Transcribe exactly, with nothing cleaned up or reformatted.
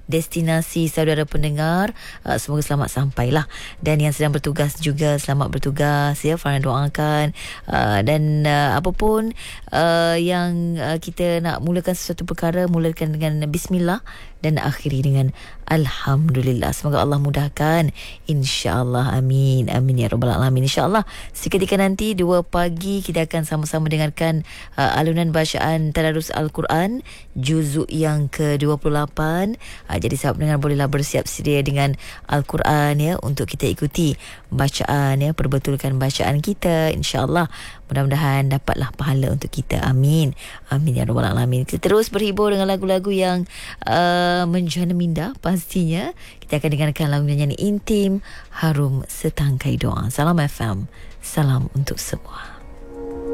destinasi saudara pendengar. Uh, semoga selamat sampailah. Dan yang sedang bertugas juga selamat bertugas ya. Farhan doakan uh, dan uh, apapun uh, yang uh, kita nak mulakan sesuatu perkara, mulakan dengan bismillah dan akhiri dengan alhamdulillah. Semoga Allah mudahkan, insya-Allah. Amin amin ya rabbal alamin. Insya-Allah seketika nanti dua pagi kita akan sama-sama dengarkan uh, alunan bacaan tadarus Al-Quran juzuk yang ke dua puluh lapan. uh, jadi sahabat pendengar bolehlah bersiap sedia dengan Al-Quran ya, untuk kita ikuti bacaan ya, perbetulkan bacaan kita, insya-Allah. Mudah-mudahan dapatlah pahala untuk kita. Amin amin ya rabbal alamin. Kita terus berhibur dengan lagu-lagu yang uh, menjana minda. Pastinya kita akan dengarkan lagu nyanyian intim Harum Setangkai Doa. Salam F M, salam untuk semua.